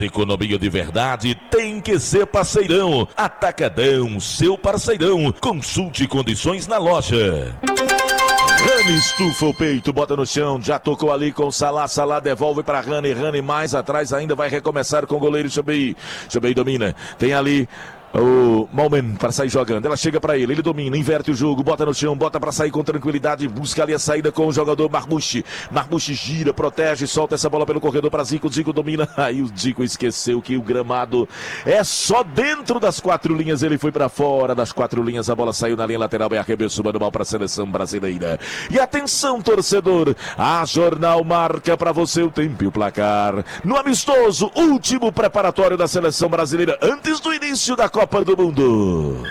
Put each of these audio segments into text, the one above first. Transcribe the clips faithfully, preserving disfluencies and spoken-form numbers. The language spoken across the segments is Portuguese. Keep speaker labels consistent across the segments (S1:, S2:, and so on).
S1: Economia de verdade tem que ser Parceirão. Atacadão, seu parceirão. Consulte condições na loja. Rani estufa o peito, bota no chão, já tocou ali com o Salah, Salah devolve para Rani, Rani mais atrás ainda vai recomeçar com o goleiro Chubei. Chubei domina, tem ali o Malman para sair jogando, ela chega para ele, ele domina, inverte o jogo, bota no chão, bota para sair com tranquilidade, busca ali a saída com o jogador Marmouche. Marmouche gira, protege, solta essa bola pelo corredor para Zico, Zico domina, aí o Zico esqueceu que o gramado é só dentro das quatro linhas, ele foi para fora das quatro linhas, a bola saiu na linha lateral e arremessou manual para a seleção brasileira. E atenção, torcedor, a Jornal marca para você o tempo e o placar no amistoso, último preparatório da seleção brasileira antes do início da Copa Copa do Mundo.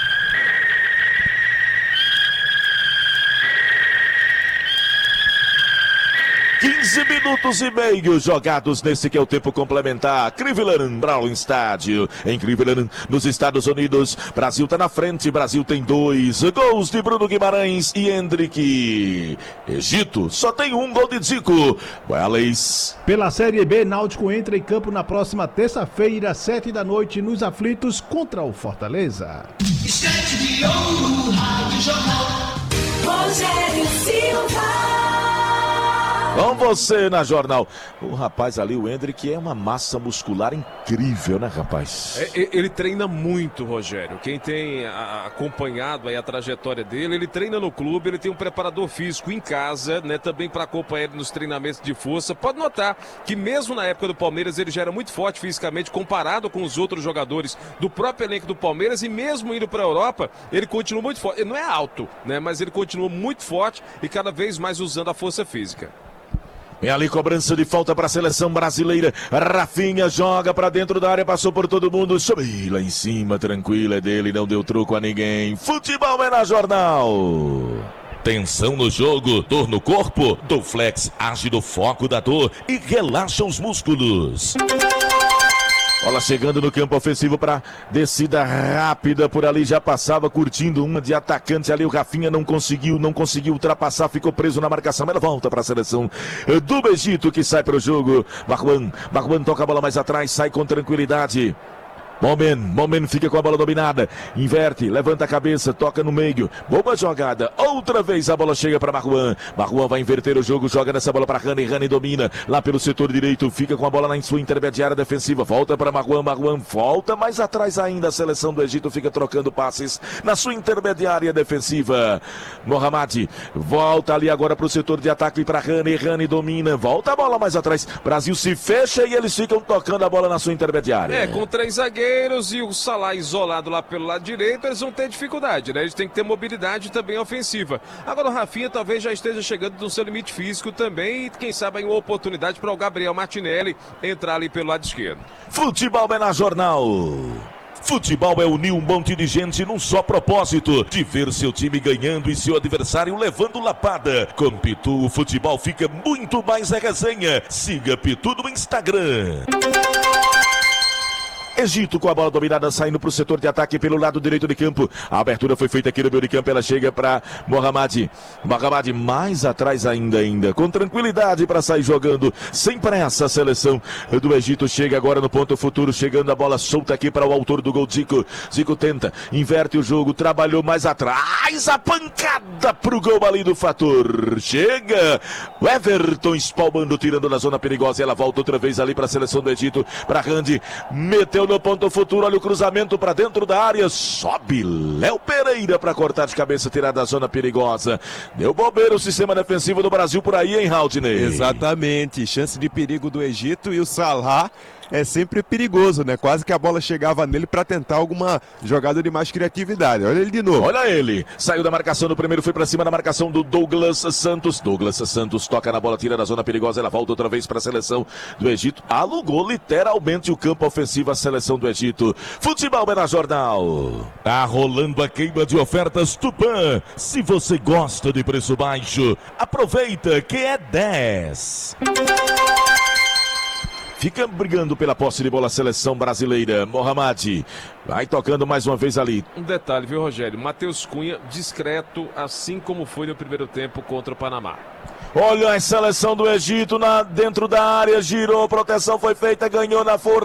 S1: quinze minutos e meio jogados nesse que é o tempo complementar. Cleveland Brown Estádio, em Cleveland, nos Estados Unidos. Brasil tá na frente, Brasil tem dois gols de Bruno Guimarães e Hendrick. Egito só tem um gol de Zico. Welles.
S2: Pela Série B, Náutico entra em campo na próxima terça-feira, sete da noite, nos aflitos contra o Fortaleza.
S3: Estante de ouro, Rádio Jornal, Rogério Silva.
S1: Com você na Jornal. O rapaz ali, o Hendrick, é uma massa muscular incrível, né, rapaz?
S4: É, ele treina muito, Rogério. Quem tem a, acompanhado aí a trajetória dele, ele treina no clube, ele tem um preparador físico em casa, né, também para acompanhar ele nos treinamentos de força. Pode notar que mesmo na época do Palmeiras, ele já era muito forte fisicamente, comparado com os outros jogadores do próprio elenco do Palmeiras, e mesmo indo para a Europa, ele continua muito forte. Ele não é alto, né, mas ele continua muito forte e cada vez mais usando a força física.
S1: Vem ali cobrança de falta para a seleção brasileira. Rafinha joga para dentro da área, passou por todo mundo. Subiu lá em cima, tranquilo, é dele, não deu troco a ninguém. Futebol é na Jornal. Tensão no jogo, dor no corpo. Doflex age no foco da dor e relaxa os músculos. Bola chegando no campo ofensivo para descida rápida por ali, já passava curtindo uma de atacante ali, o Rafinha não conseguiu, não conseguiu ultrapassar, ficou preso na marcação, ela volta para a seleção do Egito que sai para o jogo. Marwan, Marwan toca a bola mais atrás, sai com tranquilidade. Momen, Momen fica com a bola dominada, inverte, levanta a cabeça, toca no meio, boa jogada, outra vez a bola chega para Marwan, Marwan vai inverter o jogo, joga nessa bola para Rani, Rani domina, lá pelo setor direito, fica com a bola na sua intermediária defensiva, volta para Marwan, Marwan volta, mais atrás ainda a seleção do Egito fica trocando passes na sua intermediária defensiva. Mohamed volta ali agora para o setor de ataque para Rani, Rani domina, volta a bola mais atrás, Brasil se fecha e eles ficam tocando a bola na sua intermediária.
S4: É, com três zagueiros e o Salah isolado lá pelo lado direito, eles vão ter dificuldade, né? Eles têm que ter mobilidade também ofensiva. Agora o Rafinha talvez já esteja chegando no seu limite físico também e quem sabe aí uma oportunidade para o Gabriel Martinelli entrar ali pelo lado esquerdo.
S1: Futebol é na Jornal. Futebol é unir um monte de gente num só propósito, de ver seu time ganhando e seu adversário levando lapada. Com Pitu, o futebol fica muito mais a resenha. Siga Pitu no Instagram. Egito com a bola dominada, saindo para o setor de ataque pelo lado direito de campo. A abertura foi feita aqui no meio de campo, ela chega para Mohamed. Mohamed mais atrás ainda, ainda, com tranquilidade para sair jogando, sem pressa a seleção do Egito. Chega agora no ponto futuro, chegando a bola solta aqui para o autor do gol, Zico. Zico tenta, inverte o jogo, trabalhou mais atrás, a pancada pro gol ali do Fator. Chega, o Everton espalmando, tirando na zona perigosa, e ela volta outra vez ali para a seleção do Egito, para Randi, meteu no ponto futuro, olha o cruzamento para dentro da área, sobe Léo Pereira para cortar de cabeça, tirar da zona perigosa. Deu bobeira o sistema defensivo do Brasil por aí, hein, Haldney?
S5: Exatamente, chance de perigo do Egito, e o Salah é sempre perigoso, né? Quase que a bola chegava nele para tentar alguma jogada de mais criatividade. Olha ele de novo.
S1: Olha ele, saiu da marcação do primeiro, foi para cima da marcação do Douglas Santos. Douglas Santos toca na bola, tira da zona perigosa, ela volta outra vez para a seleção do Egito. Alugou literalmente o campo ofensivo a seleção do Egito. Futebol é na Jornal. Tá rolando a queima de ofertas Tupã. Se você gosta de preço baixo, aproveita que é dez. Fica brigando pela posse de bola a seleção brasileira. Mohamed vai tocando mais uma vez ali.
S4: Um detalhe, viu, Rogério? Matheus Cunha discreto, assim como foi no primeiro tempo contra o Panamá.
S1: Olha a seleção do Egito na, dentro da área, girou, proteção foi feita, ganhou na força.